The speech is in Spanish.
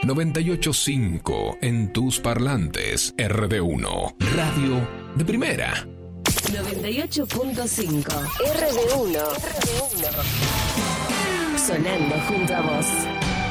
98.5 en tus parlantes. RD1, radio de primera. 98.5 RD1. Sonando junto a vos.